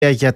για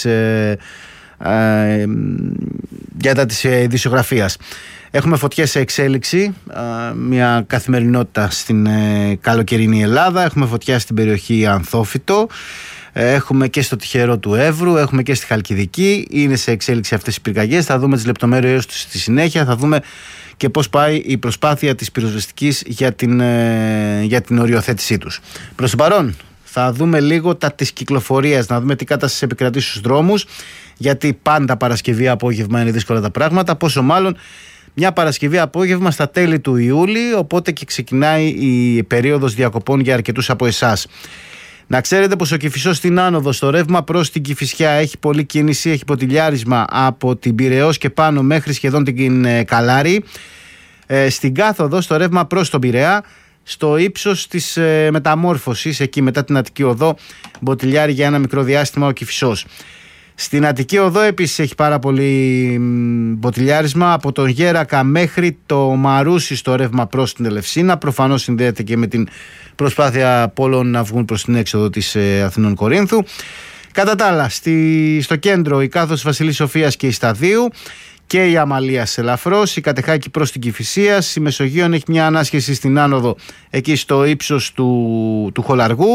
τα της ειδησιογραφίας. Έχουμε φωτιές σε εξέλιξη, μια καθημερινότητα στην καλοκαιρινή Ελλάδα. Έχουμε φωτιά στην περιοχή Ανθόφυτο, έχουμε και στο τυχερό του Εύρου, έχουμε και στη Χαλκιδική. Είναι σε εξέλιξη αυτές οι πυρκαγιές. Θα δούμε τις λεπτομέρειες τους στη συνέχεια. Θα δούμε και πώς πάει η προσπάθεια της πυροσβεστικής για την οριοθέτησή τους. Προς το παρόν θα δούμε λίγο τα της κυκλοφορίας, να δούμε τι κατάσταση επικρατεί στους δρόμους, γιατί πάντα Παρασκευή απόγευμα είναι δύσκολα τα πράγματα, πόσο μάλλον μια Παρασκευή απόγευμα στα τέλη του Ιούλη, οπότε και ξεκινάει η περίοδος διακοπών για αρκετούς από εσάς. Να ξέρετε πως ο Κηφισός στην άνοδο στο ρεύμα προς την Κηφισιά έχει πολλή κίνηση, έχει ποτηλιάρισμα από την Πειραιώς και πάνω μέχρι σχεδόν την Καλάρη. Στην κάθοδο στο ρεύμα προς τον Πειραιά, στο ύψος της Μεταμόρφωσης, εκεί μετά την Αττική Οδό, μποτιλιάρει για ένα μικρό διάστημα ο Κηφισός. Στην Αττική Οδό επίσης έχει πάρα πολύ μποτιλιάρισμα από τον Γέρακα μέχρι το Μαρούσι στο ρεύμα προς την Ελευσίνα. Προφανώς συνδέεται και με την προσπάθεια πολλών να βγουν προς την έξοδο της Αθηνών Κορίνθου. Κατά τα άλλα, στο κέντρο η κάθοδος Βασιλής Σοφίας και η Σταδίου και η Αμαλίας ελαφρώς, η Κατεχάκη προς την Κηφισίας, η Μεσογείων έχει μια ανάσχεση στην άνοδο εκεί στο ύψος του Χολαργού.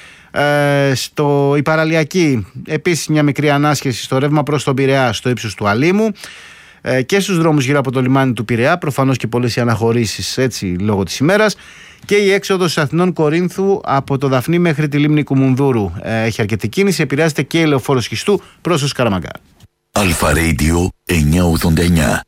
Η Παραλιακή επίσης μια μικρή ανάσχεση στο ρεύμα προς τον Πειραιά στο ύψος του Αλήμου και στους δρόμους γύρω από το λιμάνι του Πειραιά, προφανώς και πολλές οι αναχωρήσεις έτσι λόγω της ημέρας, και η έξοδος Αθηνών Κορίνθου από το Δαφνί μέχρι τη λίμνη Κουμουνδούρου έχει αρκετή κίνηση, επηρεάζεται και η λεωφόρος Χιστού προς το Σκαραμαγκά. Αλφα Radio 989.